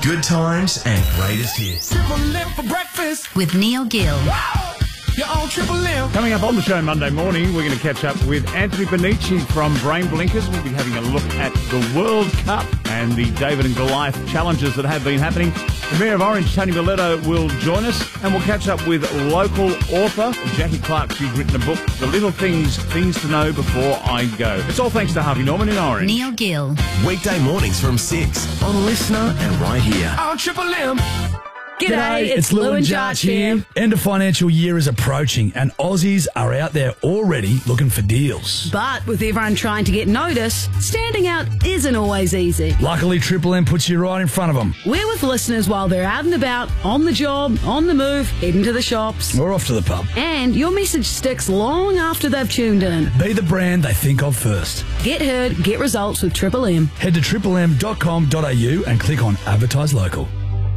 Good times and greatest hits. Triple M for breakfast. With Neil Gill. Wow. You're on Triple M. Coming up on the show Monday morning, we're going to catch up with Anthony Bonici from Brain Blinkers. We'll be having a look at the World Cup and the David and Goliath challenges that have been happening. The Mayor of Orange, Tony Miletto, will join us, and we'll catch up with local author Jackie Clark. She's written a book, The Little Things to Know Before I Go. It's all thanks to Harvey Norman in Orange. Neil Gill. Weekday mornings from 6 on Listener and right here. On Triple M. G'day, it's Lou and Jarch here. End of financial year is approaching and Aussies are out there already looking for deals. But with everyone trying to get noticed, standing out isn't always easy. Luckily, Triple M puts you right in front of them. We're with listeners while they're out and about, on the job, on the move, heading to the shops. We're off to the pub. And your message sticks long after they've tuned in. Be the brand they think of first. Get heard, get results with Triple M. Head to triplem.com.au and click on Advertise Local.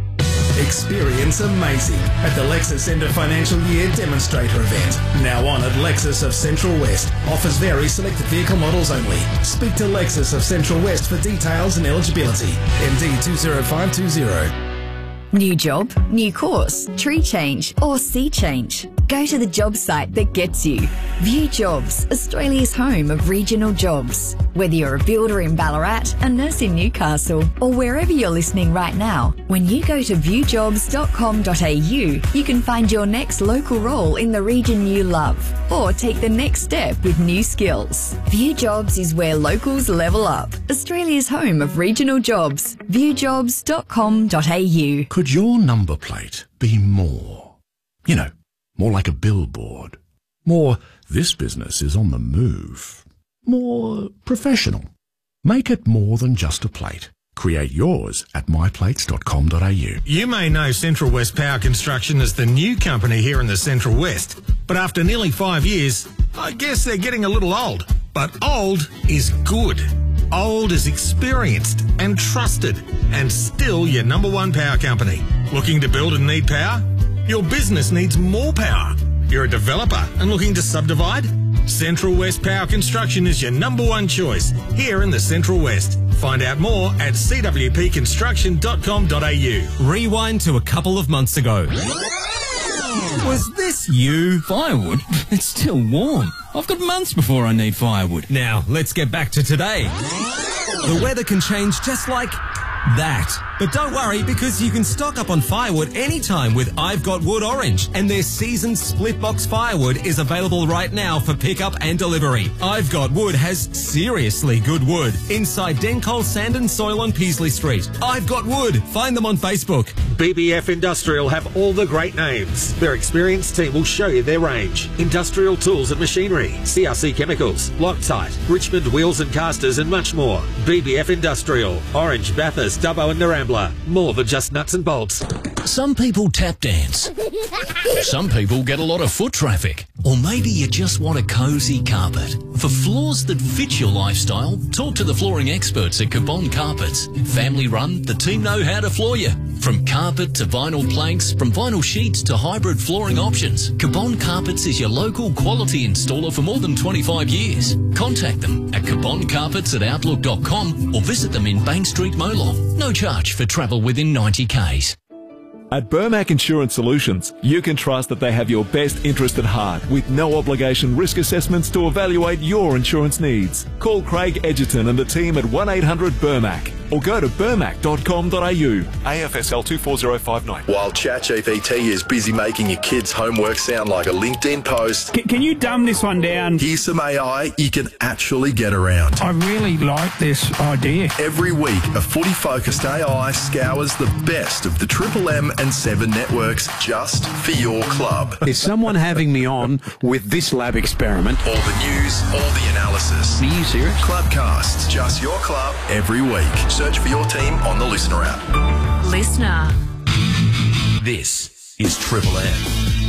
Experience amazing at the Lexus End of Financial Year Demonstrator event. Now on at Lexus of Central West. Offers vary, selected vehicle models only. Speak to Lexus of Central West for details and eligibility. MD 20520. New job, new course, tree change or sea change. Go to the job site that gets you. View Jobs, Australia's home of regional jobs. Whether you're a builder in Ballarat, a nurse in Newcastle, or wherever you're listening right now, when you go to viewjobs.com.au, you can find your next local role in the region you love, or take the next step with new skills. View Jobs is where locals level up. Australia's home of regional jobs. Viewjobs.com.au. Could your number plate be more? You know, more like a billboard. More, this business is on the move. More professional. Make it more than just a plate. Create yours at myplates.com.au. You may know Central West Power Construction as the new company here in the Central West, but after nearly 5 years, I guess they're getting a little old. But old is good. Old is experienced and trusted, and still your number one power company. Looking to build and need power? Your business needs more power. You're a developer and looking to subdivide? Central West Power Construction is your number one choice here in the Central West. Find out more at cwpconstruction.com.au. Rewind to a couple of months ago. Was this you? Firewood? It's still warm. I've got months before I need firewood. Now, let's get back to today. The weather can change just like that. But don't worry, because you can stock up on firewood anytime with I've Got Wood Orange, and their seasoned split box firewood is available right now for pickup and delivery. I've Got Wood has seriously good wood inside Dencol Sand and Soil on Peasley Street. I've Got Wood. Find them on Facebook. BBF Industrial have all the great names. Their experienced team will show you their range. Industrial tools and machinery, CRC chemicals, Loctite, Richmond wheels and casters, and much more. BBF Industrial, Orange, Bathurst, Dubbo and Narambla. More than just nuts and bolts. Some people tap dance. Some people get a lot of foot traffic. Or maybe you just want a cosy carpet. For floors that fit your lifestyle, talk to the flooring experts at Cabon Carpets. Family run, the team know how to floor you. From carpet to vinyl planks, from vinyl sheets to hybrid flooring options, Cabon Carpets is your local quality installer for more than 25 years. Contact them at caboncarpets@outlook.com or visit them in Bank Street, Molong. No charge for travel within 90 k's. At Burmac Insurance Solutions, you can trust that they have your best interest at heart with no obligation risk assessments to evaluate your insurance needs. Call Craig Edgerton and the team at 1-800-BURMAC or go to burmac.com.au. AFSL 24059. While ChatGPT is busy making your kids' homework sound like a LinkedIn post, Can you dumb this one down? Here's some AI you can actually get around. I really like this idea. Every week, a footy-focused AI scours the best of the Triple M and 7 networks just for your club. Is someone having me on with this lab experiment? All the news, all the analysis. Are you serious? Clubcasts, just your club, every week. Search for your team on the Listener app. Listener. This is Triple M.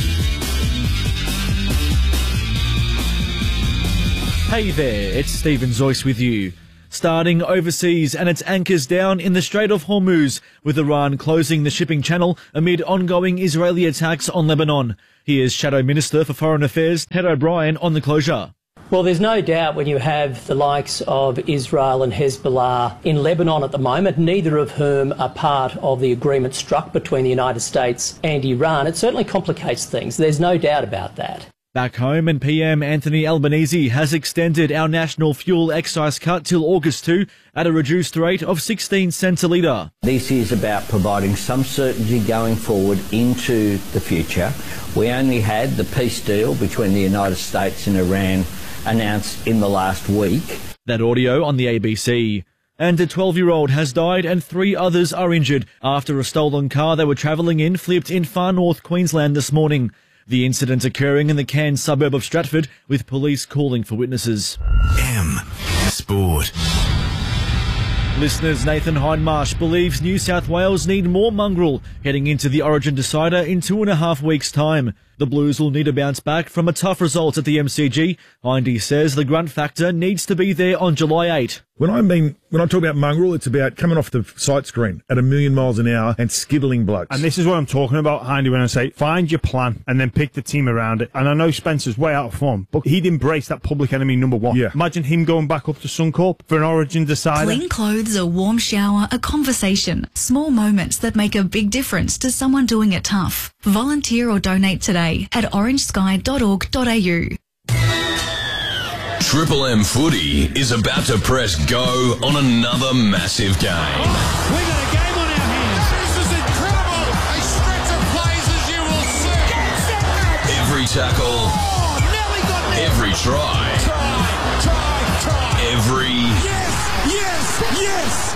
Hey there, it's Stephen Zoyce with you. Starting overseas, and its anchors down in the Strait of Hormuz, with Iran closing the shipping channel amid ongoing Israeli attacks on Lebanon. Here's Shadow Minister for Foreign Affairs, Ted O'Brien, on the closure. Well, there's no doubt when you have the likes of Israel and Hezbollah in Lebanon at the moment, neither of whom are part of the agreement struck between the United States and Iran, it certainly complicates things. There's no doubt about that. Back home, and PM Anthony Albanese has extended our national fuel excise cut till August 2 at a reduced rate of 16 cents a litre. This is about providing some certainty going forward into the future. We only had the peace deal between the United States and Iran announced in the last week. That audio on the ABC. And a 12-year-old has died and 3 others are injured after a stolen car they were travelling in flipped in far north Queensland this morning. The incident occurring in the Cairns suburb of Stratford, with police calling for witnesses. M Sport. Listeners, Nathan Hindmarsh believes New South Wales need more mongrel heading into the Origin Decider in 2.5 weeks' time. The Blues will need to bounce back from a tough result at the MCG. Hindy says the grunt factor needs to be there on July 8. When I talk about mongrel, it's about coming off the sight screen at 1,000,000 miles an hour and skiddling blokes. And this is what I'm talking about, Hindy, when I say find your plan and then pick the team around it. And I know Spencer's way out of form, but he'd embrace that public enemy number 1. Yeah. Imagine him going back up to Suncorp for an Origin Decider. Clean clothes, a warm shower, a conversation. Small moments that make a big difference to someone doing it tough. Volunteer or donate today at orangesky.org.au. Triple M Footy is about to press go on another massive game. We got a game on our hands. This is incredible. A stretch of plays as you will see. Every tackle, Nelly got me. every try, every... Yes.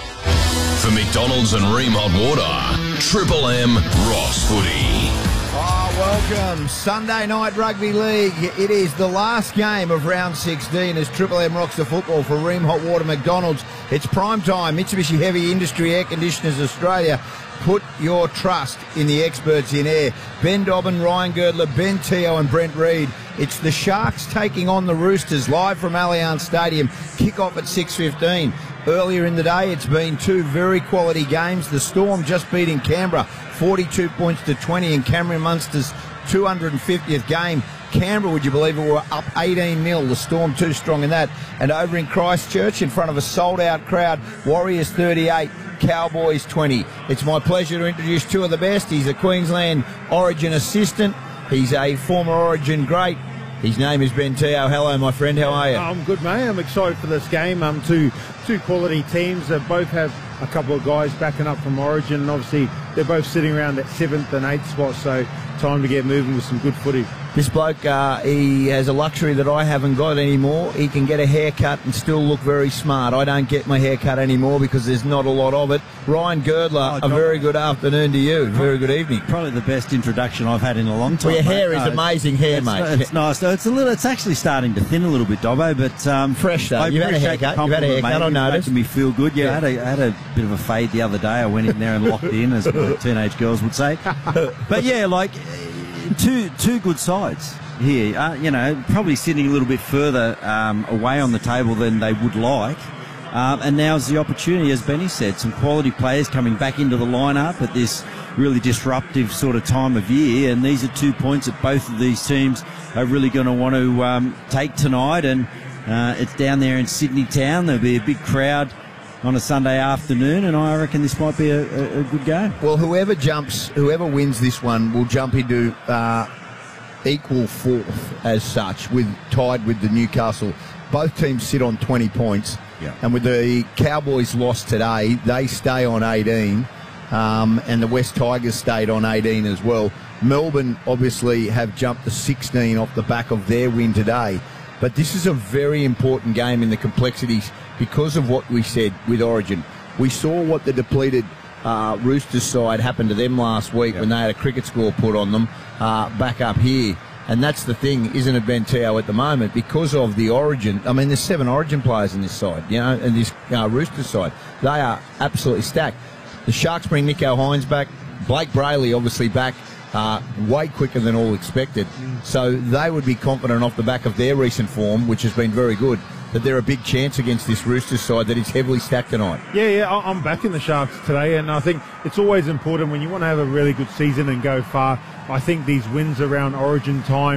For McDonald's and Ream Hot Water, Triple M Ross Footy. Welcome. Sunday night rugby league. It is the last game of round 16 as Triple M rocks the football for Ream Hot Water McDonald's. It's prime time. Mitsubishi Heavy Industry Air Conditioners Australia. Put your trust in the experts in air. Ben Dobbin, Ryan Girdler, Ben Teo and Brent Reid. It's the Sharks taking on the Roosters live from Allianz Stadium. Kick-off at 6:15. Earlier in the day, it's been 2 very quality games. The Storm just beating Canberra 42 points to 20 in Cameron Munster's 250th game. Canberra, would you believe it, were up 18-0. The Storm too strong in that. And over in Christchurch, in front of a sold-out crowd, Warriors 38, Cowboys 20. It's my pleasure to introduce 2 of the best. He's a Queensland Origin assistant. He's a former Origin great. His name is Ben Teo. Hello, my friend. How are you? I'm good, mate. I'm excited for this game. Two quality teams that both have a couple of guys backing up from Origin, and obviously they're both sitting around that 7th and 8th spot, so time to get moving with some good footy. This bloke, he has a luxury that I haven't got anymore. He can get a haircut and still look very smart. I don't get my haircut anymore because there's not a lot of it. Ryan Girdler, a very good afternoon to you. Very good evening. Probably the best introduction I've had in a long time. Well, your hair is amazing hair, mate. It's nice. It's actually starting to thin a little bit, Dobbo, but fresh though. You've had a haircut. You've had a haircut. I noticed. Making me feel good. Yeah, I had a bit of a fade the other day. I went in there and locked in, as teenage girls would say. But yeah, like two good sides here, probably sitting a little bit further away on the table than they would like. And now's the opportunity, as Benny said, some quality players coming back into the lineup at this really disruptive sort of time of year. And these are 2 points that both of these teams are really going to want to take tonight. And it's down there in Sydney town. There'll be a big crowd on a Sunday afternoon, and I reckon this might be a good game. Well, whoever wins this one will jump into equal 4th as such, tied with the Newcastle. Both teams sit on 20 points, and with the Cowboys lost today, they stay on 18, and the West Tigers stayed on 18 as well. Melbourne obviously have jumped to 16 off the back of their win today, but this is a very important game in the complexities because of what we said with Origin. We saw what the depleted Roosters side happened to them last week when they had a cricket score put on them back up here. And that's the thing, isn't it, Ben Teo, at the moment, because of the Origin. I mean, there's 7 Origin players in this side, and this Roosters side. They are absolutely stacked. The Sharks bring Nico Hines back. Blake Brayley obviously back way quicker than all expected. So they would be confident off the back of their recent form, which has been very good, that they're a big chance against this Roosters side that is heavily stacked tonight. Yeah, I'm backing the Sharks today, and I think it's always important when you want to have a really good season and go far. I think these wins around Origin time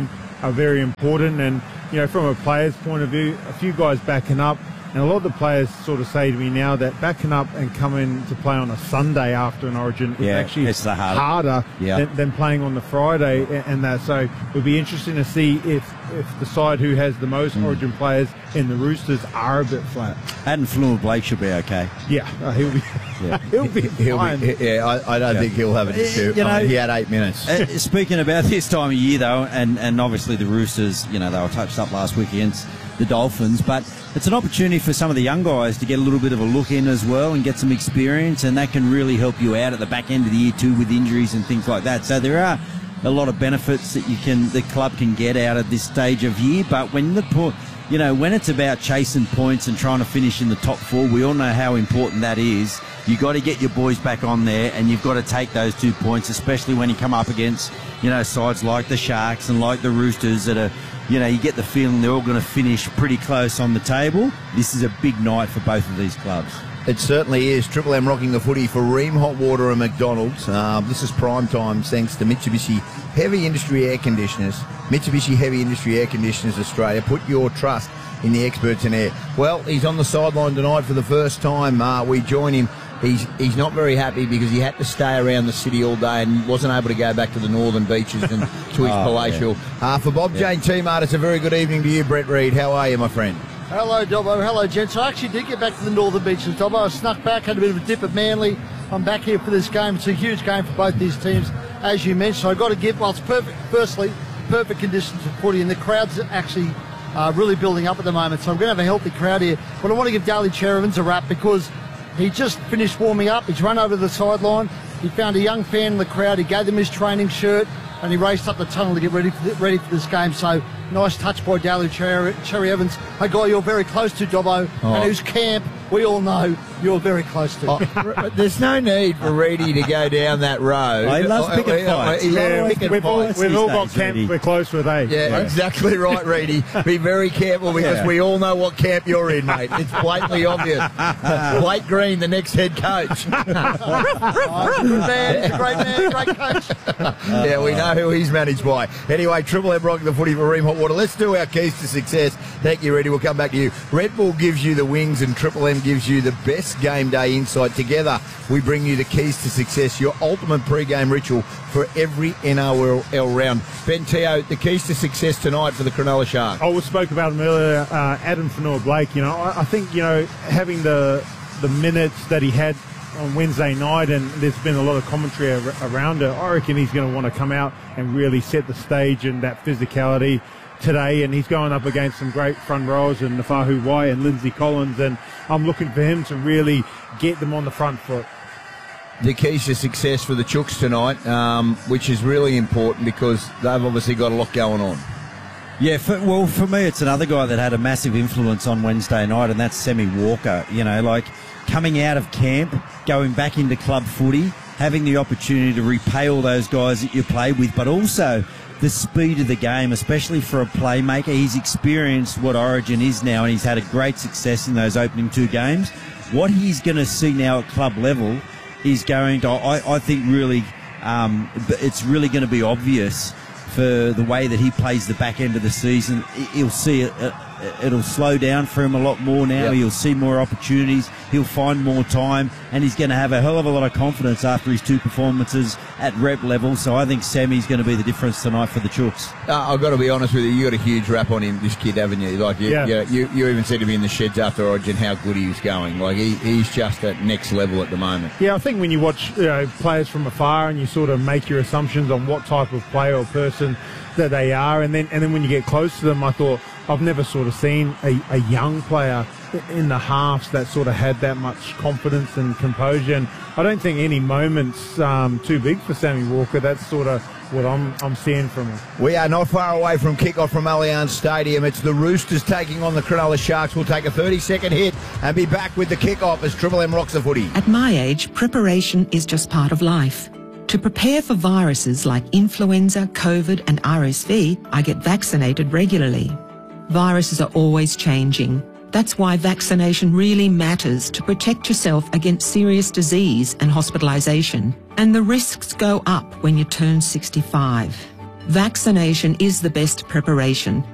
are very important. And, you know, from a player's point of view, a few guys backing up. And a lot of the players sort of say to me now that backing up and coming to play on a Sunday after an Origin is actually it's harder than playing on the Friday and that. So it would be interesting to see if the side who has the most Origin players in the Roosters are a bit flat. Adam Flumer-Blake should be okay. Yeah, he'll be. He'll be fine. I don't think he'll have an issue. You know, he had 8 minutes. Speaking about this time of year, though, and obviously the Roosters, you know, they were touched up last week against the Dolphins, but it's an opportunity for some of the young guys to get a little bit of a look in as well and get some experience, and that can really help you out at the back end of the year too with injuries and things like that. So there are a lot of benefits that the club can get out of this stage of year, but when when it's about chasing points and trying to finish in the top 4, we all know how important that is. You got to get your boys back on there, and you've got to take those 2 points, especially when you come up against, you know, sides like the Sharks and like the Roosters that are, you know, you get the feeling they're all going to finish pretty close on the table. This is a big night for both of these clubs. It certainly is. Triple M rocking the footy for Ream Hot Water and McDonald's. This is prime time thanks to Mitsubishi Heavy Industry Air Conditioners. Mitsubishi Heavy Industry Air Conditioners Australia. Put your trust in the experts in air. Well, he's on the sideline tonight for the first time. We join him. He's not very happy because he had to stay around the city all day and wasn't able to go back to the northern beaches and to his palatial. For Bob Jane T-Mart, it's a very good evening to you, Brett Reid. How are you, my friend? Hello, Dobbo. Hello, gents. I actually did get back to the northern beaches, Dobbo. I snuck back, had a bit of a dip at Manly. I'm back here for this game. It's a huge game for both these teams, as you mentioned. I've got to give, well, it's perfect. Firstly, perfect conditions for footy, and the crowd's actually really building up at the moment. So I'm going to have a healthy crowd here. But I want to give Daly Cherry Evans a rap because he just finished warming up. He's run over to the sideline. He found a young fan in the crowd. He gave them his training shirt, and he raced up the tunnel to get ready for this game. So nice touch by Daly Cherry Evans, a guy you're very close to, Dobbo, and whose camp we all know you're very close to. There's no need for Reedy to go down that road. He loves picking fights. We've all got camp we're close with, eh? Yeah, exactly right, Reedy. Be very careful because we all know what camp you're in, mate. It's blatantly obvious. Blake Green, the next head coach. Good man, he's a great man, great coach. Yeah, we know who he's managed by. Anyway, Triple M rocking the footy for Ream Hot Water. Let's do our keys to success. Thank you, Reedy. We'll come back to you. Red Bull gives you the wings and Triple M gives you the best game day insight. Together, we bring you the keys to success, your ultimate pre-game ritual for every NRL round. Ben Teo, the keys to success tonight for the Cronulla Sharks. We spoke about him earlier, Adam Fenua-Blake. You know, I think, you know, having the minutes that he had on Wednesday night, and there's been a lot of commentary around it, I reckon he's going to want to come out and really set the stage and that physicality today, and he's going up against some great front rowers and Nafahu Wai and Lindsay Collins, and I'm looking for him to really get them on the front foot. The keys to success for the Chooks tonight, which is really important because they've obviously got a lot going on. Yeah, for me, it's another guy that had a massive influence on Wednesday night, and that's Sammy Walker. You know, like coming out of camp, going back into club footy, having the opportunity to repay all those guys that you played with, but also the speed of the game, especially for a playmaker. He's experienced what Origin is now, and he's had a great success in those opening 2 games. What he's going to see now at club level is going to, I think, really, it's really going to be obvious for the way that he plays the back end of the season. He'll see it. It'll slow down for him a lot more now. He'll see more opportunities. He'll find more time, and he's going to have a hell of a lot of confidence after his 2 performances at rep level. So I think Sammy's going to be the difference tonight for the Chooks. I've got to be honest with you. You got a huge rap on him, this kid, haven't you? Like, you even said to me in the sheds after Origin how good he was going. Like, he's just at next level at the moment. Yeah, I think when you watch players from afar and you sort of make your assumptions on what type of player or person that they are, and then when you get close to them, I thought, I've never sort of seen a young player in the halves that sort of had that much confidence and composure. And I don't think any moment's too big for Sammy Walker. That's sort of what I'm seeing from him. We are not far away from kickoff from Allianz Stadium. It's the Roosters taking on the Cronulla Sharks. We'll take a 30-second hit and be back with the kickoff as Triple M rocks the footy. At my age, preparation is just part of life. To prepare for viruses like influenza, COVID and RSV, I get vaccinated regularly. Viruses are always changing. That's why vaccination really matters to protect yourself against serious disease and hospitalisation. And the risks go up when you turn 65. Vaccination is the best preparation.